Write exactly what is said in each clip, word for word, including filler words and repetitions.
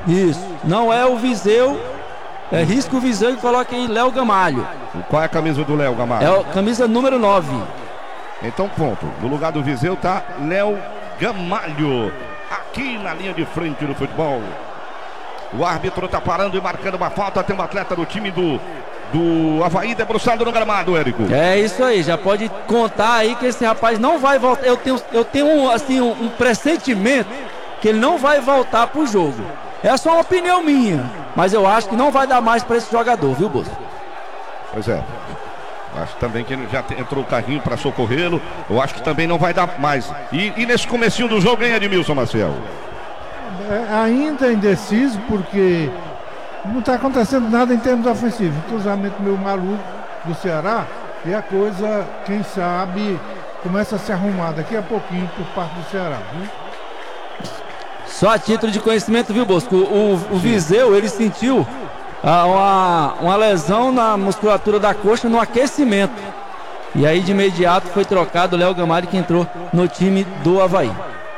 Isso, não é o Viseu, é risco o Viseu e coloca aí Léo Gamalho. Qual é a camisa do Léo Gamalho? É a camisa número nove. Então ponto, no lugar do Viseu tá Léo Gamalho, aqui na linha de frente do futebol. O árbitro tá parando e marcando uma falta, tem um atleta do time do, do Avaí debruçado no gramado, Érico. É isso aí, já pode contar aí que esse rapaz não vai voltar, eu tenho, eu tenho um, assim, um, um pressentimento que ele não vai voltar pro jogo. É só uma opinião minha, mas eu acho que não vai dar mais para esse jogador, viu, Bosco? Pois é. Acho também que ele já entrou o carrinho para socorrê-lo. Eu acho que também não vai dar mais. E, e nesse comecinho do jogo ganha Edmilson Maciel. É, ainda indeciso, porque não está acontecendo nada em termos ofensivos. Um cruzamento meio maluco do Ceará e a coisa, quem sabe, começa a se arrumar daqui a pouquinho por parte do Ceará, viu? Só a título de conhecimento, viu, Bosco? O, o Viseu, ele sentiu ah, uma, uma lesão na musculatura da coxa no aquecimento. E aí, de imediato, foi trocado o Léo Gamalho, que entrou no time do Avaí.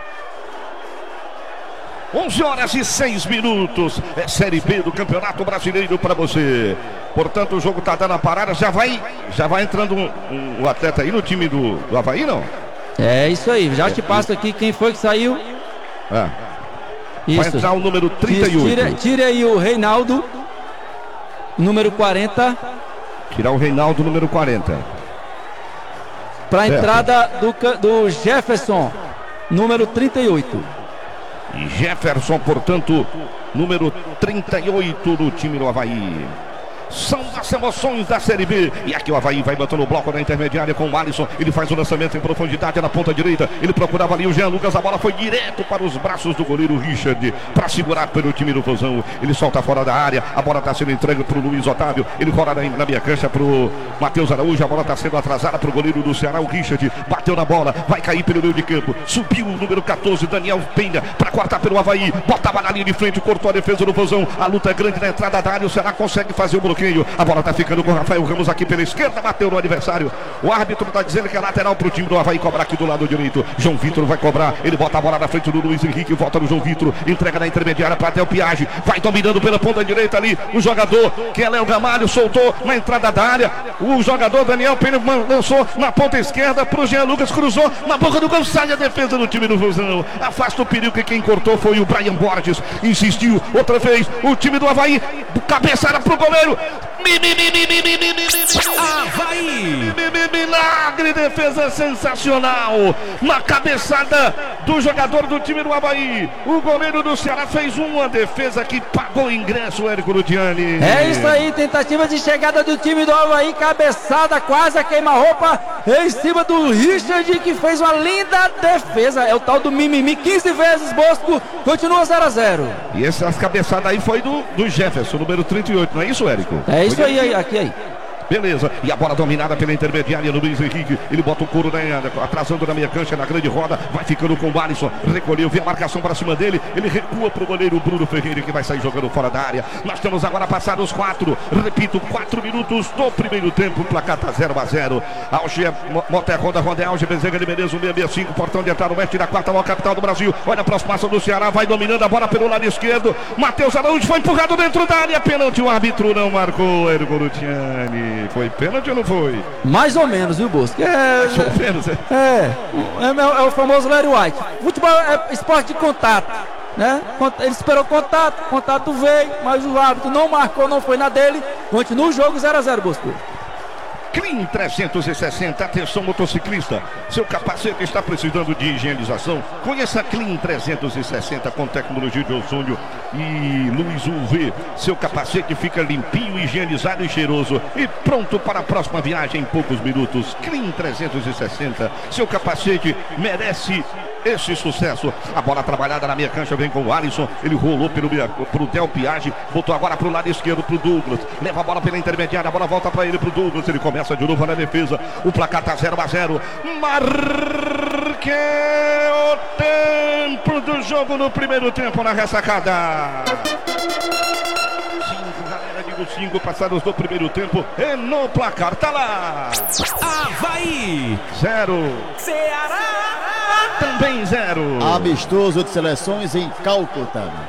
onze horas e seis minutos. É Série B do Campeonato Brasileiro para você. Portanto, o jogo está dando a parada. Já vai, já vai entrando um, um, um atleta aí no time do, do Avaí, não? É isso aí. Já te passo aqui quem foi que saiu. É. Isso. Vai entrar o número trinta e oito. Tira, tira aí o Reinaldo, número quarenta. Tirar o Reinaldo, número quarenta. Para a entrada do, do Jefferson, número trinta e oito. E Jefferson, portanto, número trinta e oito do time do Avaí. São as emoções da Série B. E aqui o Avaí vai botando o bloco na intermediária com o Alisson. Ele faz o lançamento em profundidade na ponta direita. Ele procurava ali o Jean Lucas. A bola foi direto para os braços do goleiro Richard para segurar pelo time do Vozão. Ele solta fora da área. A bola está sendo entregue para o Luiz Otávio. Ele rola na, na minha cancha para o Matheus Araújo. A bola está sendo atrasada para o goleiro do Ceará, o Richard. Bateu na bola. Vai cair pelo meio de campo. Subiu o número quatorze, Daniel Penha, para cortar pelo Avaí. Botava na linha de frente. Cortou a defesa do Vozão. A luta é grande na entrada da área. O Ceará consegue fazer o bloqueio. A bola está ficando com o Rafael Ramos aqui pela esquerda, bateu no adversário. O árbitro está dizendo que é lateral para o time do Avaí cobrar aqui do lado direito. João Vitor vai cobrar, ele bota a bola na frente do Luiz Henrique, volta no João Vitor, entrega na intermediária para Del Piage, vai dominando pela ponta direita ali. O jogador que é Léo Gamalho soltou na entrada da área. O jogador Daniel Penha lançou na ponta esquerda para o Jean Lucas, cruzou na boca do gol, sai a defesa do time do Vozão. Afasta o perigo, que quem cortou foi o Brian Borges. Insistiu outra vez o time do Avaí, cabeçada para o goleiro. Avaí! Milagre, defesa sensacional na cabeçada do jogador do time do Avaí. O goleiro do Ceará fez uma defesa que pagou o ingresso, Érico Luciani. É isso aí, tentativa de chegada do time do Avaí, cabeçada quase a queima-roupa em cima do Richard, que fez uma linda defesa. É o tal do mimimi, quinze vezes, Bosco, continua zero a zero. E essas cabeçadas aí foi do, do Jefferson, número trinta e oito, não é isso, Érico? É isso aí, aí, aqui aí. Beleza, e a bola dominada pela intermediária do Luiz Henrique. Ele bota o couro, né, atrasando na meia cancha, na grande roda. Vai ficando com o Alisson. Recolheu, vê a marcação para cima dele. Ele recua para o goleiro Bruno Ferreira, que vai sair jogando fora da área. Nós temos agora passados quatro, repito, quatro minutos do primeiro tempo. O placar tá zero a zero. Alger, Mota Ronda, Ronda Alger, Bezerra de Menezes, um seis seis cinco, portão de entrada, oeste da quarta maior capital do Brasil. Olha a aproximação do Ceará, vai dominando a bola pelo lado esquerdo. Matheus Araújo foi empurrado dentro da área. Pênalti, o árbitro não marcou. Érico Luciani. Foi pênalti ou não foi? Mais ou menos, viu, Bosco? É, Mais ou menos, é. É, é, é o famoso Larry White. Futebol é esporte de contato, né? Ele esperou contato, contato veio, mas o árbitro não marcou, não foi na dele. Continua o jogo zero a zero, Bosco. Clean trezentos e sessenta, atenção motociclista, seu capacete está precisando de higienização? Conheça a Clean trezentos e sessenta com tecnologia de ozônio e luz U V. Seu capacete fica limpinho, higienizado e cheiroso e pronto para a próxima viagem em poucos minutos. Clean trezentos e sessenta, seu capacete merece esse sucesso. A bola trabalhada na meia cancha vem com o Alisson. Ele rolou pelo, pro Del Piage, botou agora pro lado esquerdo pro Douglas. Leva a bola pela intermediária, a bola volta para ele pro Douglas. Ele começa de novo na defesa. O placar tá zero a zero. Marque o tempo do jogo no primeiro tempo na ressacada. Cinco, galera, digo cinco passados do primeiro tempo. E no placar tá lá. Avaí! Zero. Ceará! Também zero. Amistoso de seleções em Calcutá.